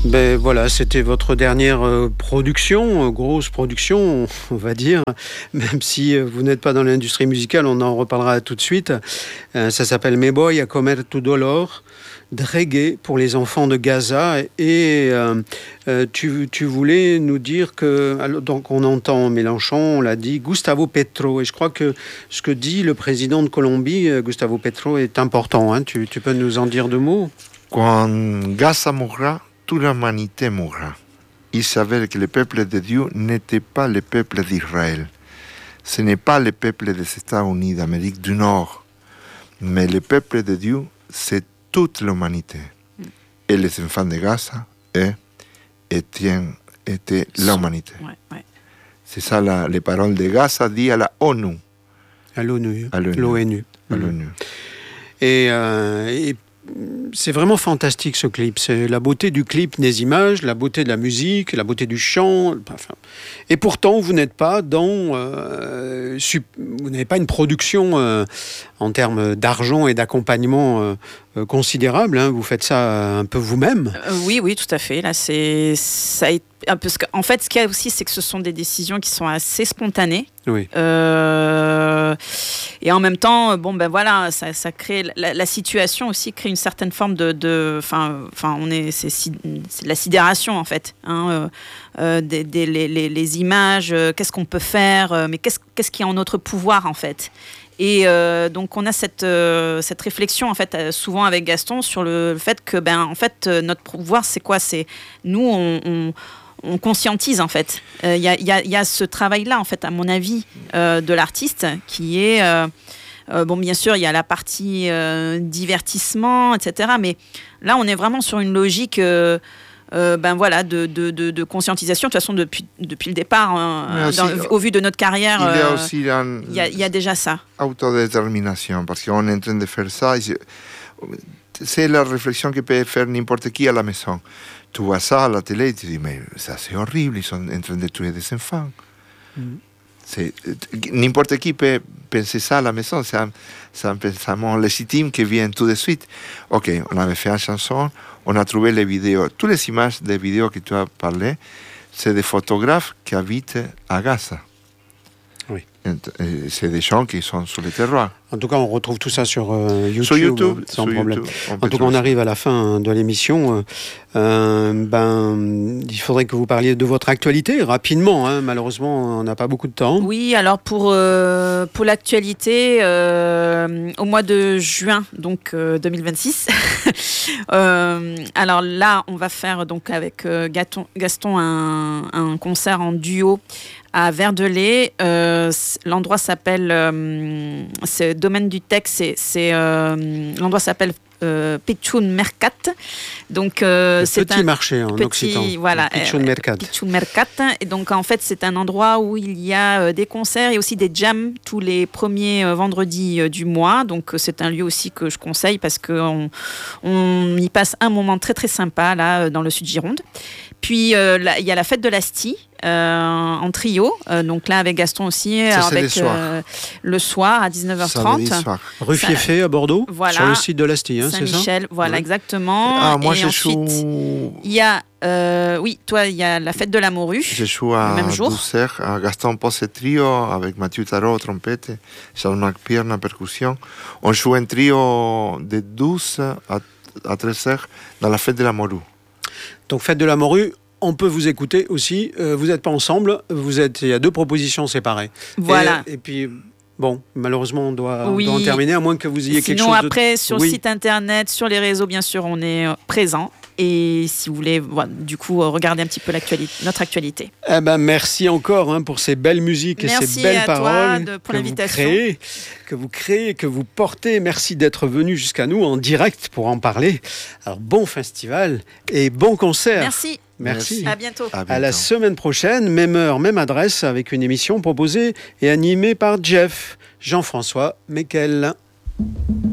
Ben voilà, c'était votre dernière production, grosse production, on va dire. Même si vous n'êtes pas dans l'industrie musicale, on en reparlera tout de suite. Ça s'appelle Me voy a comer tu dolor, de reggae pour les enfants de Gaza. Et tu voulais nous dire que, alors, donc on entend Mélenchon, on l'a dit, Gustavo Petro. Et je crois que ce que dit le président de Colombie, Gustavo Petro, est important. Hein. Tu peux nous en dire deux mots? Quand Gaza mourra, toute l'humanité mourra. Il s'avère que le peuple de Dieu n'était pas le peuple d'Israël. Ce n'est pas le peuple des États-Unis d'Amérique du Nord. Mais le peuple de Dieu, c'est toute l'humanité. Et les enfants de Gaza étaient l'humanité. Ouais. C'est ça les paroles de Gaza dit à la ONU. À l'ONU. À l'ONU. Et c'est vraiment fantastique ce clip. C'est la beauté du clip, des images, la beauté de la musique, la beauté du chant. Enfin, et pourtant, vous n'êtes pas vous n'avez pas une production en termes d'argent et d'accompagnement considérable. Hein. Vous faites ça un peu vous-même. Oui, tout à fait. Là, ça a été un peu. En fait, ce qu'il y a aussi, c'est que ce sont des décisions qui sont assez spontanées. Oui. Et en même temps, voilà, ça crée la situation aussi crée une certaine forme c'est de la sidération en fait. Hein, les images, qu'est-ce qu'on peut faire, mais qu'est-ce qui est en notre pouvoir en fait. Et donc on a cette réflexion en fait souvent avec Gaston sur le fait que notre pouvoir c'est quoi? C'est nous on conscientise en fait. Il y a ce travail-là en fait à mon avis de l'artiste qui est bien sûr il y a la partie divertissement etc. Mais là on est vraiment sur une logique de conscientisation. De toute façon depuis le départ au vu de notre carrière il y a déjà ça. Autodétermination parce qu'on est en train de faire ça. C'est la réflexion que peut faire n'importe qui à la maison. Tu vois ça à la télé et tu dis mais ça c'est horrible, ils sont en train de tuer des enfants. N'importe qui peut penser ça à la maison, c'est un pensement légitime qui vient tout de suite. Ok, on avait fait une chanson, on a trouvé les vidéos, toutes les images des vidéos que tu as parlé, c'est des photographes qui habitent à Gaza. Oui. C'est des gens qui sont sur le terroir. En tout cas, on retrouve tout ça sur YouTube, sans problème. En tout cas, on arrive à la fin de l'émission. Il faudrait que vous parliez de votre actualité rapidement. Hein. Malheureusement, on n'a pas beaucoup de temps. Oui, alors pour l'actualité, au mois de juin, donc 2026. Alors là, on va faire donc avec Gaston un concert en duo à Verdelais. L'endroit s'appelle domaine du texte, l'endroit s'appelle Pitchoun Mercat. Donc c'est un marché en occitan. Voilà, Pitchoun Mercat. Pitchoun Mercat. Et donc en fait c'est un endroit où il y a des concerts et aussi des jams tous les premiers vendredis du mois. Donc c'est un lieu aussi que je conseille parce que on y passe un moment très très sympa là dans le sud Gironde. Puis il y a la fête de l'Asti en trio, donc là avec Gaston aussi, ça, avec le soir à 19h30. Rue Fieffé à Bordeaux, voilà, sur le site de l'Asti, hein, c'est ça? Saint-Michel, voilà, exactement. Moi et je ensuite, il y a il y a la fête de la morue. Je joue à 12h à Gaston Posse Trio avec Mathieu Tarot, trompette, Charles McPierre, percussion. On joue un trio de 12 à 13h dans la fête de la morue. Donc fête de la morue, on peut vous écouter aussi. Vous n'êtes pas ensemble, il y a deux propositions séparées. Voilà. Et puis, bon, malheureusement, on doit en terminer, à moins que vous ayez quelque chose Sinon, après, sur le site internet, sur les réseaux, bien sûr, on est présent. Et si vous voulez, du coup, regarder un petit peu notre actualité. Merci encore pour ces belles musiques et ces belles paroles pour l'invitation. Que vous créez, que vous portez. Merci d'être venu jusqu'à nous en direct pour en parler. Alors, bon festival et bon concert. Merci. À bientôt. À la semaine prochaine, même heure, même adresse, avec une émission proposée et animée par Jean-François Meckel.